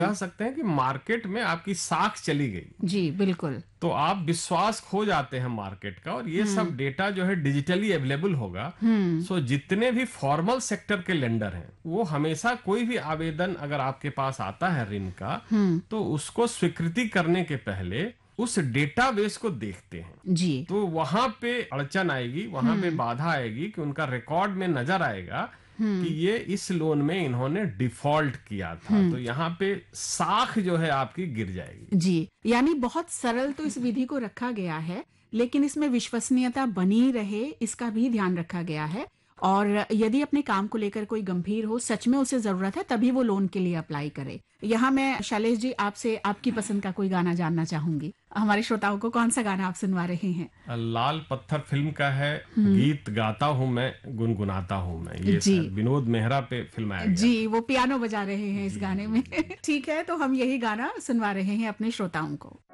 कह सकते हैं कि मार्केट में आपकी साख चली गई, जी, बिल्कुल। तो आप विश्वास खो जाते हैं मार्केट का, और ये सब डेटा जो है डिजिटली अवेलेबल होगा। हुँ, सो जितने भी फॉर्मल सेक्टर के लेंडर हैं, वो हमेशा कोई भी आवेदन अगर आपके पास आता है ऋण का, हुँ, तो उसको स्वीकृति करने के पहले उस डेटाबेस को देखते हैं। जी। तो वहां पे अड़चन आएगी, वहां पे हुँ, बाधा आएगी कि उनका रिकॉर्ड में नजर आएगा कि हुँ, ये इस लोन में इन्होंने डिफॉल्ट किया था, हुँ। तो यहाँ पे साख जो है आपकी गिर जाएगी। जी, यानी बहुत सरल तो इस विधि को रखा गया है, लेकिन इसमें विश्वसनीयता बनी रहे, इसका भी ध्यान रखा गया है। और यदि अपने काम को लेकर कोई गंभीर हो, सच में उसे ज़रूरत है, तभी वो लोन के लिए अप्लाई करे। यहाँ मैं शैलेश जी आपसे आपकी पसंद का कोई गाना जानना चाहूँगी। हमारे श्रोताओं को कौन-सा गाना आप सुनवा रहे हैं? लाल पत्थर फिल्म का है, हुँ, गीत गाता हूं मैं, गुनगुनाता हूं मैं, ये जी। शायद विनोद मेहरा पे फिल्माया गया जी, था। वो पियानो बजा रहे हैं इस जी गाने जी में। जी। ठीक है, तो हम यही गाना सुनवा रहे हैं अपने श्रोताओं को।